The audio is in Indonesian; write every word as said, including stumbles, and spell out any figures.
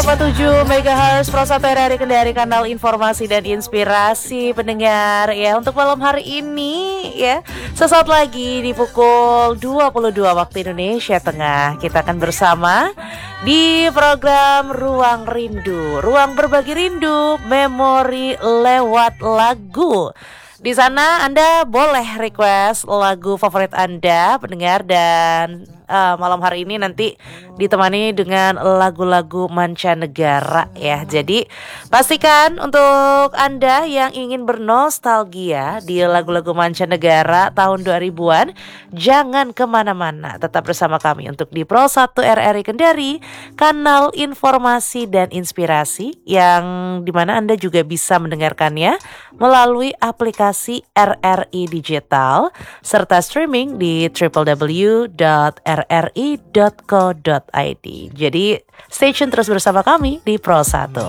koma tujuh megahertz Pro satu R R I Kendari, kanal informasi dan inspirasi pendengar ya. Untuk malam hari ini ya, sesaat lagi di pukul dua puluh dua waktu Indonesia Tengah, kita akan bersama di program Ruang Rindu, ruang berbagi rindu, memori lewat lagu. Di sana Anda boleh request lagu favorit Anda pendengar, dan uh, malam hari ini nanti ditemani dengan lagu-lagu mancanegara ya. Jadi pastikan untuk Anda yang ingin bernostalgia di lagu-lagu mancanegara tahun dua ribuan, jangan kemana-mana, tetap bersama kami untuk di Pro satu R R I Kendari, kanal informasi dan inspirasi, yang dimana Anda juga bisa mendengarkannya melalui aplikasi R R I Digital serta streaming di w w w dot r r i dot co dot i d. Jadi stay tune terus bersama kami di Pro satu.